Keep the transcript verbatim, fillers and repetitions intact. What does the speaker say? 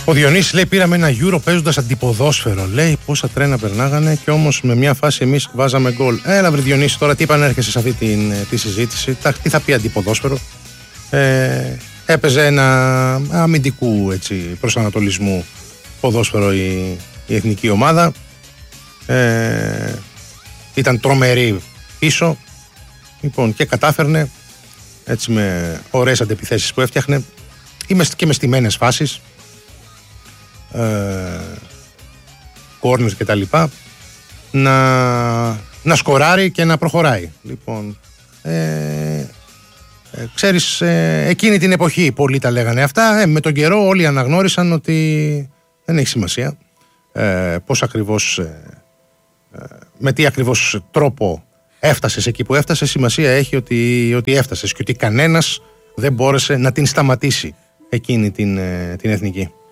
Ο Διονύσης λέει: πήραμε ένα Euro παίζοντας αντιποδόσφαιρο. Λέει πόσα τρένα περνάγανε και όμως με μια φάση εμείς βάζαμε γκολ. Έλα, βρε Διονύση, τώρα τι επανέρχεσαι σε αυτή τη, τη συζήτηση. Τι θα πει αντιποδόσφαιρο. Ε, έπαιζε ένα αμυντικού έτσι, προσανατολισμού ποδόσφαιρο η, η εθνική ομάδα. Ε, ήταν τρομερή πίσω. Λοιπόν, και κατάφερνε έτσι με ωραίες αντεπιθέσεις που έφτιαχνε και με στημένες φάσεις. Κόρνερς και τα λοιπά να, να σκοράρει και να προχωράει. Λοιπόν, ε, ε, ξέρεις, ε, εκείνη την εποχή πολλοί τα λέγανε αυτά, ε, με τον καιρό όλοι αναγνώρισαν ότι δεν έχει σημασία ε, πώς ακριβώς ε, ε, με τι ακριβώς τρόπο έφτασες εκεί που έφτασες. Σημασία έχει ότι, ότι έφτασες και ότι κανένας δεν μπόρεσε να την σταματήσει εκείνη την, ε, την εθνική.